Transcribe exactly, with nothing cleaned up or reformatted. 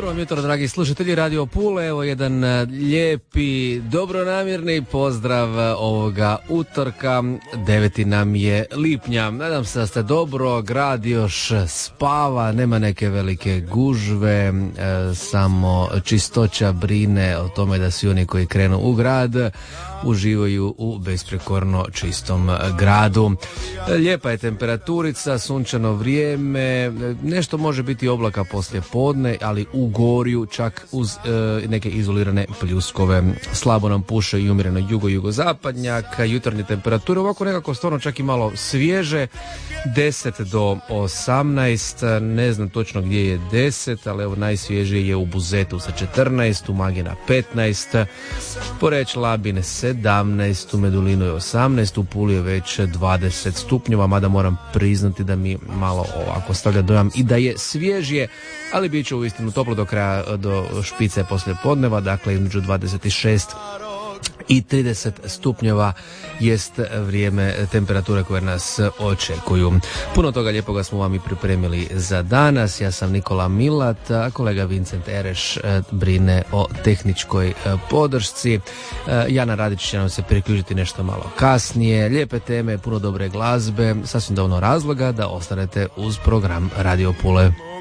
Dobro vam jutro, dragi slušatelji Radio Pule. Evo jedan lijepi, dobronamjerni pozdrav ovoga utorka. deveti nam je lipnja. Nadam se da ste dobro, grad još spava, nema neke velike gužve, e, samo čistoća brine o tome da svi oni koji krenu u grad uživaju u besprekorno čistom gradu. Lijepa je temperaturica, sunčano vrijeme, nešto može biti oblaka poslije podne, ali u gorju čak uz e, neke izolirane pljuskove. Slabo nam puše i umjereno jugo-jugozapadnjak, jutarnje temperature ovako nekako stvarno čak i malo svježe, deset do osamnaest, ne znam točno gdje je deset, ali evo najsvježije je u Buzetu sa četrnaest, u Magina petnaest, Poreć Labin sedamnaest, u Medulinu je osamnaest, u Puli je već dvadeset stupnjeva, mada moram priznati da mi malo ovako stavlja dojam i da je svježije, ali bit će uistinu toplo do kraja, do špice poslije podneva, dakle između dvadeset šest i trideset stupnjeva jest vrijeme temperature koje nas očekuju. Puno toga lijepoga smo vam i pripremili za danas. Ja sam Nikola Milat, a kolega Vincent Ereš brine o tehničkoj podršci. Jana Radić će nam se priključiti nešto malo kasnije. Lijepe teme, puno dobre glazbe, sasvim dovoljno razloga da ostanete uz program Radio Pule.